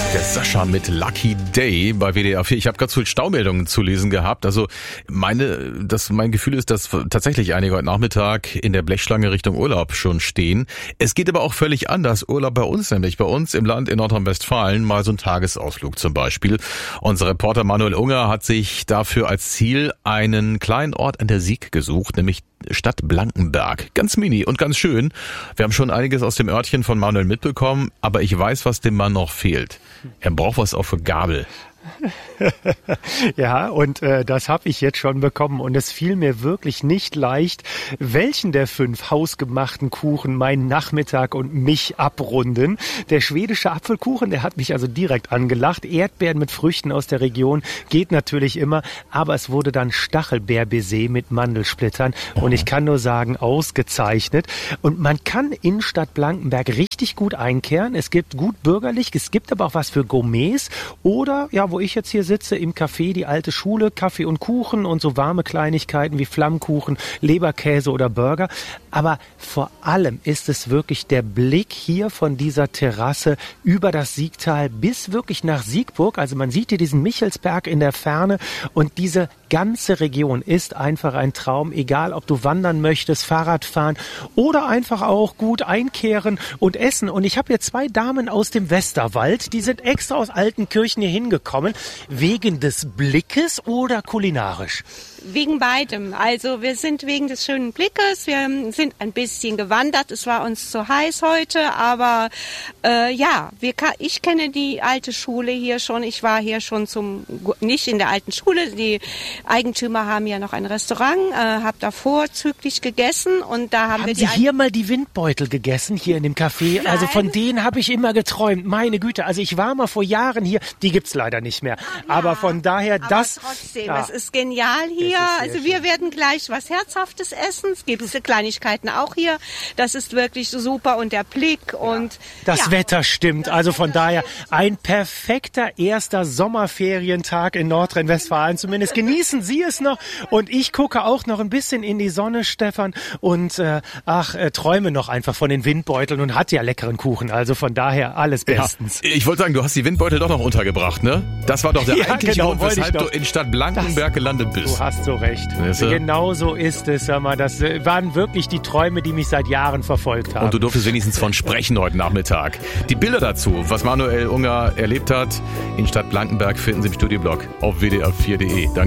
Der Sascha mit Lucky Day bei WDR 4. Ich habe ganz viele Staumeldungen zu lesen gehabt. Also mein Gefühl ist, dass tatsächlich einige heute Nachmittag in der Blechschlange Richtung Urlaub schon stehen. Es geht aber auch völlig anders. Urlaub bei uns, nämlich bei uns im Land in Nordrhein-Westfalen, mal so ein Tagesausflug zum Beispiel. Unser Reporter Manuel Unger hat sich dafür als Ziel einen kleinen Ort an der Sieg gesucht, nämlich Stadt Blankenberg. Ganz mini und ganz schön. Wir haben schon einiges aus dem Örtchen von Manuel mitbekommen, aber ich weiß, was dem Mann noch fehlt. Er braucht was auch für Gabel. Ja, und das habe ich jetzt schon bekommen und es fiel mir wirklich nicht leicht, welchen der 5 hausgemachten Kuchen meinen Nachmittag und mich abrunden. Der schwedische Apfelkuchen, der hat mich also direkt angelacht. Erdbeeren mit Früchten aus der Region geht natürlich immer, aber es wurde dann Stachelbeerbaiser mit Mandelsplittern und ich kann nur sagen, ausgezeichnet. Und man kann in Stadt Blankenberg richtig gut einkehren. Es gibt gut bürgerlich, es gibt aber auch was für Gourmets oder, ja, wo ich jetzt hier sitze, im Café, die alte Schule, Kaffee und Kuchen und so warme Kleinigkeiten wie Flammkuchen, Leberkäse oder Burger. Aber vor allem ist es wirklich der Blick hier von dieser Terrasse über das Siegtal bis wirklich nach Siegburg. Also man sieht hier diesen Michelsberg in der Ferne und diese ganze Region ist einfach ein Traum, egal ob du wandern möchtest, Fahrrad fahren oder einfach auch gut einkehren und essen. Und ich habe hier 2 Damen aus dem Westerwald, die sind extra aus Altenkirchen hier hingekommen, wegen des Blickes oder kulinarisch? Wegen beidem. Also wir sind wegen des schönen Blickes, wir sind ein bisschen gewandert, es war uns zu heiß heute, aber ich kenne die alte Schule hier schon, ich war hier schon nicht in der alten Schule, die Eigentümer haben ja noch ein Restaurant, habe da vorzüglich gegessen und da haben wir Sie hier mal die Windbeutel gegessen, hier in dem Café? Nein. Also von denen habe ich immer geträumt, meine Güte, also ich war mal vor Jahren hier, die gibt's leider nicht mehr, aber von daher aber trotzdem, es ist genial hier. Also wir werden gleich was Herzhaftes essen. Es gibt Kleinigkeiten auch hier. Das ist wirklich super und der Blick und das Wetter stimmt. Also von daher ein perfekter erster Sommerferientag in Nordrhein-Westfalen. Zumindest genießen Sie es noch. Und ich gucke auch noch ein bisschen in die Sonne, Stefan. Und träume noch einfach von den Windbeuteln und hat ja leckeren Kuchen. Also von daher alles bestens. Ja, ich wollte sagen, du hast die Windbeutel doch noch untergebracht, ne? Das war doch der eigentliche Grund, weshalb du in Stadt Blankenberg gelandet bist. Du hast so recht. Genau so ist es. Sag mal, das waren wirklich die Träume, die mich seit Jahren verfolgt haben. Und du durftest wenigstens von sprechen heute Nachmittag. Die Bilder dazu, was Manuel Unger erlebt hat, in Stadt Blankenberg finden Sie im Studioblog auf wdr4.de. Danke.